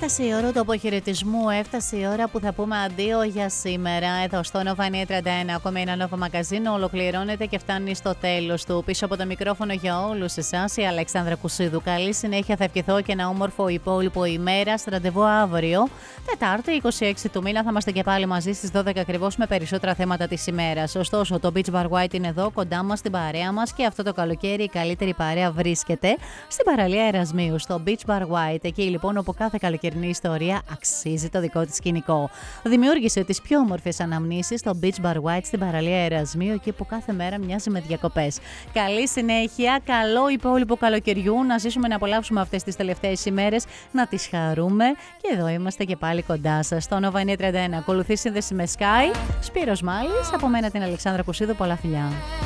Έφτασε η ώρα του αποχαιρετισμού, έφτασε η ώρα που θα πούμε αντίο για σήμερα. Εδώ στο Nova 931, ακόμη ένα Nova Magazine ολοκληρώνεται και φτάνει στο τέλος του. Πίσω από το μικρόφωνο για όλους εσάς, η Αλεξάνδρα Κουσίδου. Καλή συνέχεια, θα ευχηθώ και ένα όμορφο υπόλοιπο ημέρα. Ραντεβού αύριο, Τετάρτη 26 του μήνα, θα είμαστε και πάλι μαζί στις 12 ακριβώς με περισσότερα θέματα της ημέρας. Ωστόσο, το Beach Bar White είναι εδώ, κοντά μας, στην παρέα μας, και αυτό το καλοκαίρι η καλύτερη παρέα βρίσκεται στην παραλία Ερασμίου, στο Beach Bar White. Εκεί λοιπόν, όπου κάθε καλοκαιρινή ιστορία αξίζει το δικό της σκηνικό. Δημιούργησε τις πιο όμορφες αναμνήσεις στο Beach Bar White στην παραλία Ερασμίου, εκεί που κάθε μέρα μοιάζει με διακοπές. Καλή συνέχεια, καλό υπόλοιπο καλοκαιριού, να ζήσουμε, να απολαύσουμε αυτές τις τελευταίες ημέρες, να τις χαρούμε, και εδώ είμαστε και πάλι κοντά σας. Στο Nova 931 ακολουθεί σύνδεση με Sky, Σπύρος Μάλης, από μένα την Αλεξάνδρα Κουσίδου, πολλά φιλιά.